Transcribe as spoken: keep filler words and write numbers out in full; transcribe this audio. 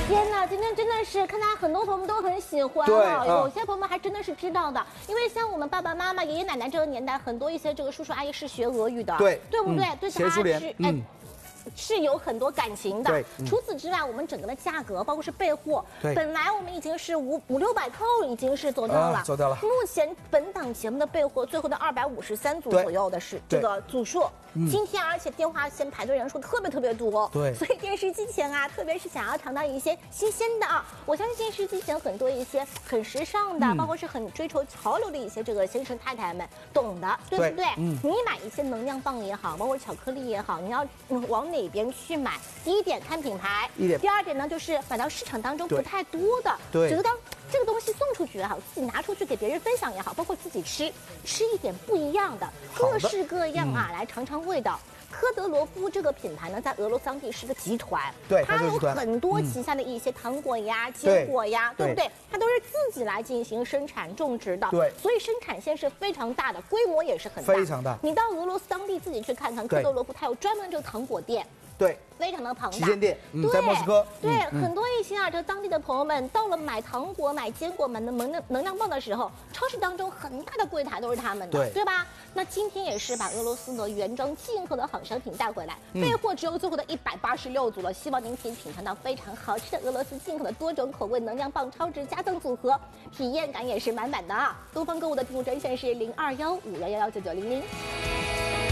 天哪，今天真的是看来很多朋友们都很喜欢啊，有些朋友们还真的是知道的，因为像我们爸爸妈妈、爷爷奶奶这个年代，很多一些这个叔叔阿姨是学俄语的， 对， 对不对？ 嗯、 对它是哎。 嗯是有很多感情的。 对， 嗯、除此之外，我们整个的价格，包括是备货， 对， 本来我们已经是五五六百套已经是走掉了， 啊、走掉了。 目前本档节目的备货最后的二百五十三组左右的是这个组数。嗯、今天而且电话线排队人数特别特别多， 对， 所以电视机前啊，特别是想要尝到一些新鲜的啊，我相信电视机前很多一些很时尚的，嗯、包括是很追求潮流的一些这个先生太太们懂的，对不对？嗯、你买一些能量棒也好，包括巧克力也好，你要往哪边去买？第一点看品牌，第二点呢就是买到市场当中不太多的， 对， 觉得当这个东西送出去也好，自己拿出去给别人分享也好，包括自己吃，吃一点不一样的，各式各样啊，嗯、来尝尝味道。科德罗夫这个品牌呢，在俄罗斯当地是个集团， 对， 它有很多旗下的一些糖果呀、坚果呀，对不对？它都是自己来进行生产种植的， 对， 所以生产线是非常大的，规模也是很大， 非常大。 你到俄罗斯当地自己去看看，科德罗夫它有专门的这个糖果店。 对， 非常的庞大。 旗舰店， 嗯、 在莫斯科。 对，嗯、很多一些啊，这当地的朋友们到了买糖果、买坚果、买能能能量棒的时候，超市当中很大的柜台都是他们的， 对， 对吧？那今天也是把俄罗斯的原装进口的好商品带回来，嗯、备货只有最后的一百八十六组了，希望您可以品尝到非常好吃的俄罗斯进口的多种口味能量棒超值加赠组合，体验感也是满满的啊！东方购物的订购专线是零二幺五幺幺幺九九零零。